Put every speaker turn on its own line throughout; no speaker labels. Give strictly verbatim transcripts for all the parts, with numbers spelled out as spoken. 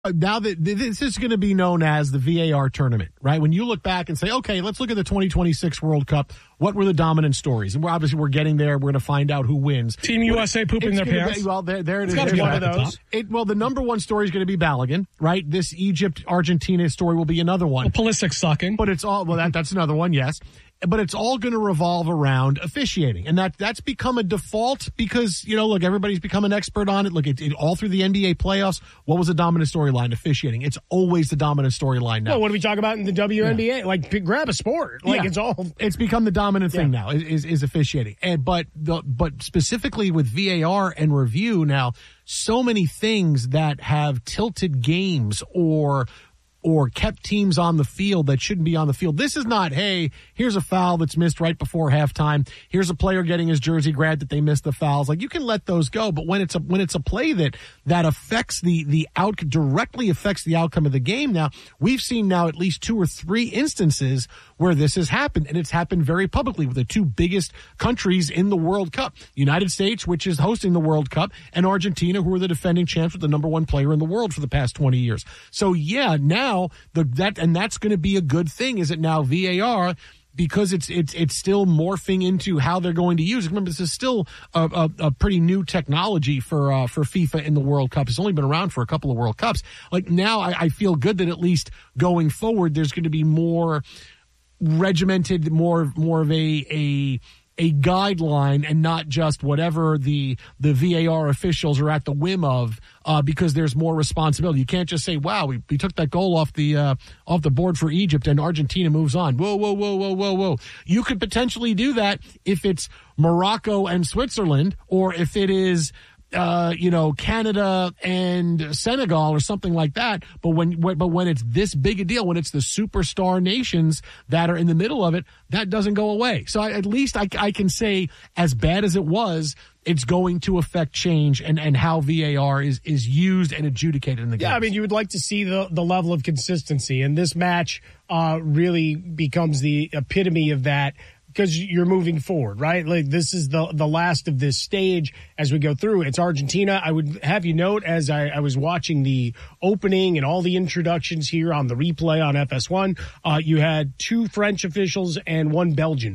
Now that this is going to be known as the V A R tournament, right? When you look back and say, okay, let's look at the twenty twenty-six World Cup. What were the dominant stories? And we're obviously we're getting there. We're going to find out who wins.
Team U S A pooping their pants.
Be, well, there, there it
it's
is.
Got to be one of those.
It, well, the number one story is going to be Balogun, right? This Egypt-Argentina story will be another one.
Well, Pulisic sucking.
But it's all, well, that, that's another one, yes. But it's all going to revolve around officiating. And that that's become a default because, you know, look, everybody's become an expert on it. Look, it, it, all through the N B A playoffs, what was the dominant storyline? Officiating. It's always the dominant storyline now.
Well, what do we talk about in the W N B A? Yeah. Like, pick, grab a sport. Like, yeah. it's all.
It's become the dominant thing yeah. now, is, is officiating. And But the, but specifically with V A R and review now, so many things that have tilted games or or kept teams on the field that shouldn't be on the field. This is not, hey, here's a foul that's missed right before halftime. Here's a player getting his jersey grabbed that they missed the fouls. Like, you can let those go, but when it's a when it's a play that that affects the the out directly affects the outcome of the game. Now, we've seen now at least two or three instances where this has happened, and it's happened very publicly with the two biggest countries in the World Cup: United States, which is hosting the World Cup, and Argentina, who are the defending champs with the number one player in the world for the past twenty years. So yeah, now. The, that and that's going to be a good thing. Is it now V A R? Because it's it's it's still morphing into how they're going to use it. Remember, this is still a, a, a pretty new technology for uh, for FIFA in the World Cup. It's only been around for a couple of World Cups. Like now, I, I feel good that at least going forward, there's going to be more regimented, more more of a a. a guideline and not just whatever the the V A R officials are at the whim of, uh, because there's more responsibility. You can't just say, wow, we, we took that goal off the uh, off the board for Egypt and Argentina moves on. Whoa, whoa, whoa, whoa, whoa, whoa. You could potentially do that if it's Morocco and Switzerland, or if it is Uh, you know, Canada and Senegal or something like that. But when, but when it's this big a deal, when it's the superstar nations that are in the middle of it, that doesn't go away. So I, at least I, I can say, as bad as it was, it's going to affect change and, and how V A R is, is used and adjudicated in the game.
Yeah, I mean, you would like to see the, the level of consistency, and this match uh, really becomes the epitome of that. Because you're moving forward, right? Like, this is the the last of this stage as we go through. It's Argentina. I would have you note, as I, I was watching the opening and all the introductions here on the replay on F S one, uh, you had two French officials and one Belgian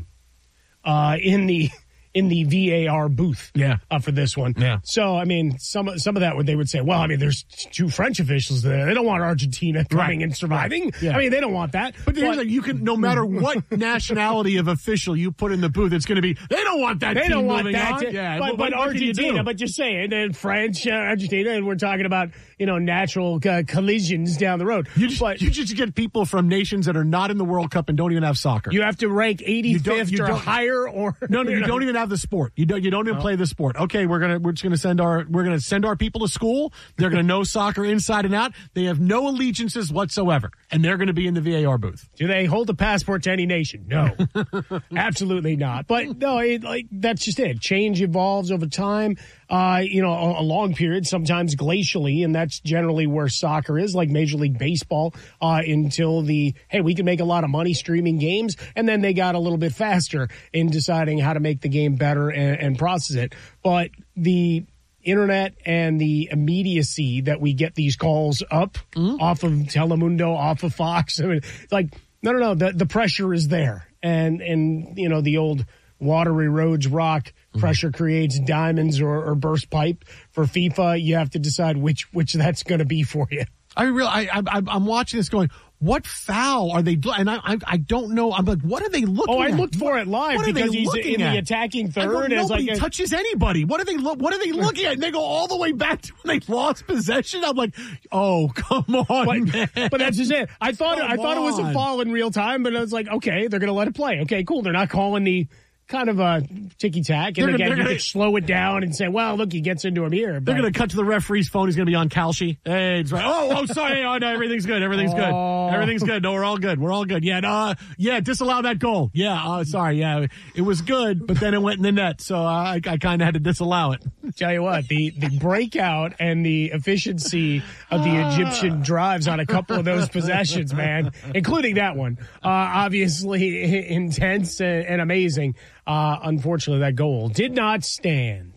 uh, in the in the V A R booth
yeah.
uh, for this one.
Yeah.
So, I mean, some some of that would they would say, well, I mean, there's two French officials there. They don't want Argentina coming
right.
and surviving.
Right. Yeah.
I mean, they don't want that.
But, but like, you can, no matter what nationality of official you put in the booth, it's going to be, they don't want that
they
team
don't want
moving
that
on.
To,
yeah.
But,
well,
but Argentina, but just saying, and French, uh, Argentina, and we're talking about, you know, natural uh, collisions down the road.
You just,
but,
you just get people from nations that are not in the World Cup and don't even have soccer.
You have to rank eighty-fifth
you
or
don't,
higher, or
no, no, you don't even have the sport. You don't, you don't even oh. play the sport. Okay, we're gonna, we're just gonna send our, we're gonna send our people to school. They're gonna know soccer inside and out. They have no allegiances whatsoever, and they're gonna be in the V A R booth.
Do they hold a passport to any nation? No, absolutely not. But no, it, like that's just it. Change evolves over time. Uh, you know, a, a long period, sometimes glacially, and that's generally where soccer is, like Major League Baseball, uh, until the, hey, we can make a lot of money streaming games, and then they got a little bit faster in deciding how to make the game better and, and process it. But the internet and the immediacy that we get these calls up mm-hmm. off of Telemundo, off of Fox, I mean, like, no, no, no, the, the pressure is there. And, and, you know, the old water erodes rock, pressure creates diamonds or, or burst pipe. For FIFA, you have to decide which which that's going to be for you.
I real I, I I'm watching this going, what foul are they doing? And I, I I don't know. I'm like, what are they looking at?
Oh, I looked at? for it live
what
because he's in
at?
the attacking third.
Go, nobody
as like a,
touches anybody. What are they look? What are they looking at? And they go all the way back to when they lost possession. I'm like, oh, come on,
but,
man.
But that's just it. I thought
come
I thought
on.
it was a foul in real time, but I was like, okay, they're going to let it play. Okay, cool. They're not calling the kind of a ticky-tack. And
they're
again,
gonna,
you could slow it down and say, well, look, he gets into him here. But
they're going to cut to the referee's phone. He's going to be on Kalshi. Hey, it's right. Oh, oh, sorry. Oh, no, everything's good. Everything's good.
Oh.
Everything's good. No, we're all good. We're all good. Yeah, uh, yeah, disallow that goal. Yeah, uh, sorry. Yeah, it was good, but then it went in the net, so I, I kind of had to disallow it.
Tell you what, the, the breakout and the efficiency of the Egyptian drives on a couple of those possessions, man, including that one, uh, obviously intense and, and amazing. Uh, unfortunately, that goal did not stand.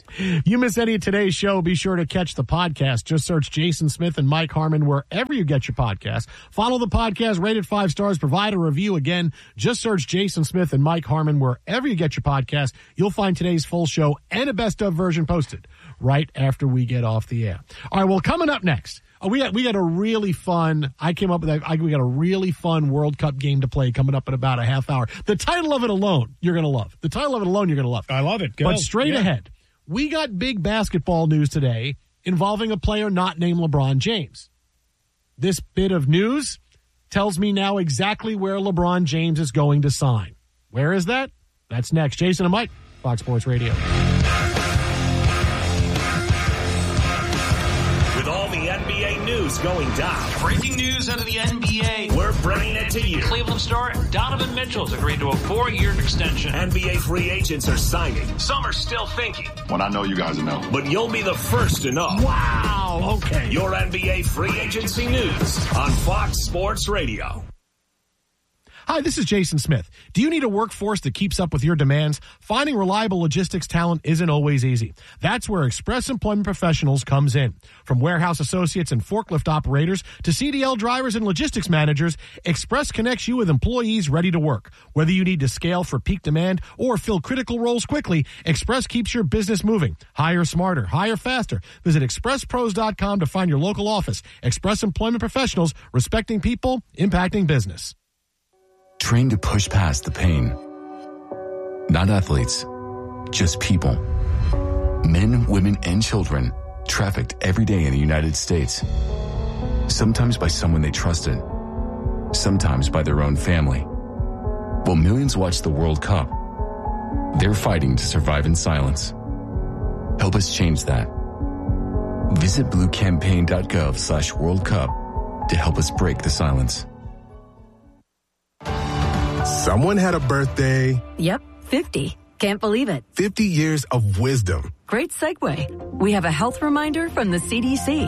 You miss any of today's show, be sure to catch the podcast. Just search Jason Smith and Mike Harmon wherever you get your podcast. Follow the podcast, rate it five stars, provide a review. Again, just search Jason Smith and Mike Harmon wherever you get your podcast. You'll find today's full show and a best of version posted right after we get off the air. All right, well, coming up next, oh, we got, we got a really fun, I came up with, I, we got a really fun World Cup game to play coming up in about a half hour. The title of it alone, you're going to love. The title of it alone, you're going to love.
I love it. Go.
But straight
yeah.
ahead. We got big basketball news today involving a player not named LeBron James. This bit of news tells me now exactly where LeBron James is going to sign. Where is that? That's next. Jason and Mike, Fox Sports Radio.
With all the N B A news going down.
Breaking news out of the N B A.
We're bringing it to you.
Cleveland star Donovan Mitchell's agreed to a four-year extension.
N B A free agents are signing.
Some are still thinking.
When I know, you guys know.
But you'll be the first to know.
Wow, okay.
Your N B A free agency news on Fox Sports Radio.
Hi, this is Jason Smith. Do you need a workforce that keeps up with your demands? Finding reliable logistics talent isn't always easy. That's where Express Employment Professionals comes in. From warehouse associates and forklift operators to C D L drivers and logistics managers, Express connects you with employees ready to work. Whether you need to scale for peak demand or fill critical roles quickly, Express keeps your business moving. Hire smarter, hire faster. Visit express pros dot com to find your local office. Express Employment Professionals, respecting people, impacting business.
Trained to push past the pain. Not athletes, just people. Men, women, and children trafficked every day in the United States. Sometimes by someone they trusted, sometimes by their own family. While millions watch the World Cup, they're fighting to survive in silence. Help us change that. Visit blue campaign dot gov slash World Cup to help us break the silence.
Someone had a birthday.
Yep, fifty. Can't believe it.
fifty years of wisdom.
Great segue. We have a health reminder from the C D C.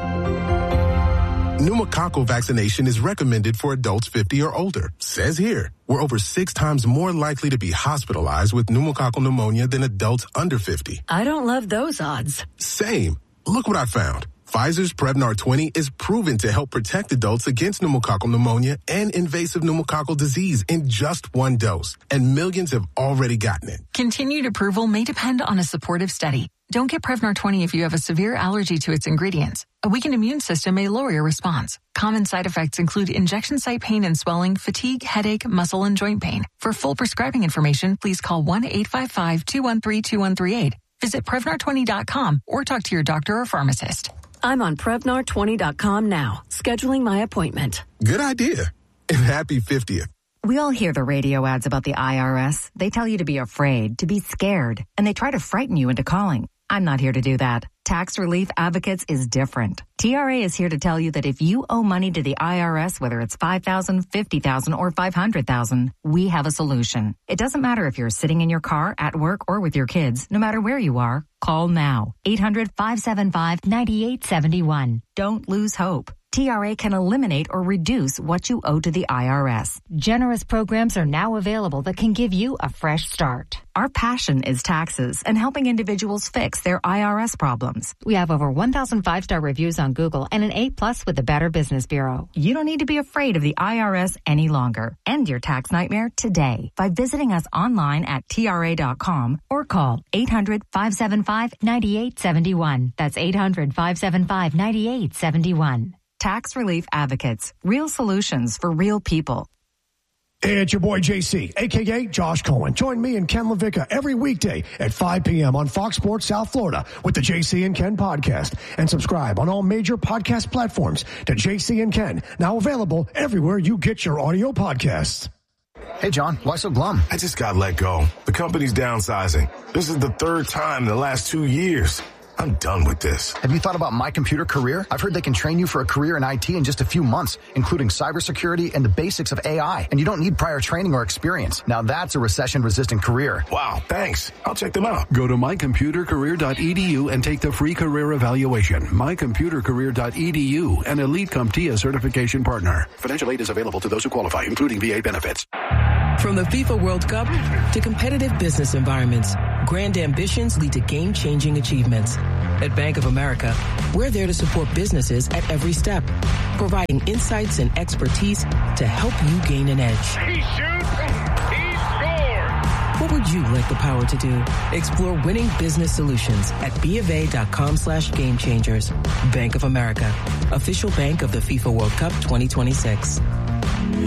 Pneumococcal vaccination is recommended for adults fifty or older. Says here, we're over six times more likely to be hospitalized with pneumococcal pneumonia than adults under fifty.
I don't love those odds.
Same. Look what I found. Pfizer's Prevnar twenty is proven to help protect adults against pneumococcal pneumonia and invasive pneumococcal disease in just one dose. And millions have already gotten it.
Continued approval may depend on a supportive study. Don't get Prevnar twenty if you have a severe allergy to its ingredients. A weakened immune system may lower your response. Common side effects include injection site pain and swelling, fatigue, headache, muscle, and joint pain. For full prescribing information, please call one eight five five, two one three, two one three eight. Visit Prevnar twenty dot com or talk to your doctor or pharmacist.
I'm on Prevnar twenty dot com now, scheduling my appointment.
Good idea. And happy fiftieth.
We all hear the radio ads about the I R S. They tell you to be afraid, to be scared, and they try to frighten you into calling. I'm not here to do that. Tax Relief Advocates is different. T R A is here to tell you that if you owe money to the I R S, whether it's five thousand dollars, fifty thousand dollars, or five hundred thousand dollars, we have a solution. It doesn't matter if you're sitting in your car, at work, or with your kids. No matter where you are, call now. eight hundred, five seven five, nine eight seven one. Don't lose hope. T R A can eliminate or reduce what you owe to the I R S. Generous programs are now available that can give you a fresh start. Our passion is taxes and helping individuals fix their I R S problems. We have over one thousand five-star reviews on Google and an A plus with the Better Business Bureau. You don't need to be afraid of the I R S any longer. End your tax nightmare today by visiting us online at T R A dot com or call eight hundred, five seven five, nine eight seven one. That's eight hundred, five seven five, nine eight seven one. Tax Relief Advocates. Real solutions for real people.
Hey, it's your boy J C, a k a. Josh Cohen. Join me and Ken LaVicka every weekday at five p.m. on Fox Sports South Florida with the J C and Ken podcast. And subscribe on all major podcast platforms to J C and Ken, now available everywhere you get your audio podcasts.
Hey, John, why so glum?
I just got let go. The company's downsizing. This is the third time in the last two years. I'm done with this.
Have you thought about My Computer Career? I've heard they can train you for a career in I T in just a few months, including cybersecurity and the basics of A I. And you don't need prior training or experience. Now that's a recession-resistant career.
Wow, thanks. I'll check them out.
Go to my computer career dot e d u and take the free career evaluation. my computer career dot e d u, an Elite CompTIA certification partner. Financial aid is available to those who qualify, including V A benefits.
From the FIFA World Cup to competitive business environments, Grand ambitions lead to game-changing achievements. At Bank of America, we're there to support businesses at every step, providing insights and expertise to help you gain an edge.
He shoots, he scores!
What would you like the power to do? Explore winning business solutions at BofA.com slash game changers. Bank of America, official bank of the FIFA World Cup twenty twenty-six.